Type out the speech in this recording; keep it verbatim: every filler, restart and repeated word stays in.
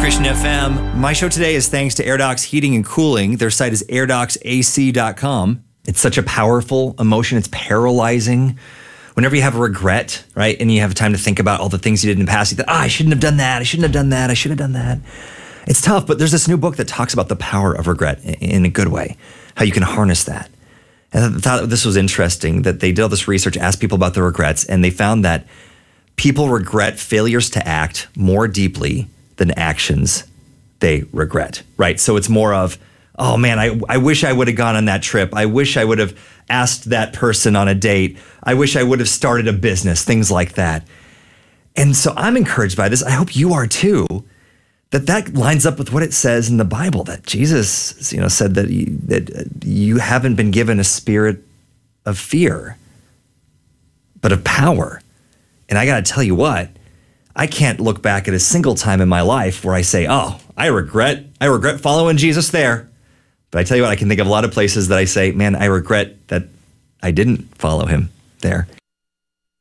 Christian F M. My show today is thanks to AirDocs Heating and Cooling. Their site is air docs a c dot com. It's such a powerful emotion. It's paralyzing. Whenever you have a regret, right, and you have time to think about all the things you did in the past, you think, ah, I shouldn't have done that. I shouldn't have done that. I should have done that. It's tough, but there's this new book that talks about the power of regret in a good way, how you can harness that. And I thought this was interesting that they did all this research, asked people about their regrets, and they found that people regret failures to act more deeply than actions they regret, right? So it's more of, oh man, I, I wish I would have gone on that trip. I wish I would have asked that person on a date. I wish I would have started a business, things like that. And so I'm encouraged by this. I hope you are too, that that lines up with what it says in the Bible, that Jesus, you know, said that you, that you haven't been given a spirit of fear, but of power. And I got to tell you what, I can't look back at a single time in my life where I say, oh, I regret, I regret following Jesus there. But I tell you what, I can think of a lot of places that I say, man, I regret that I didn't follow him there.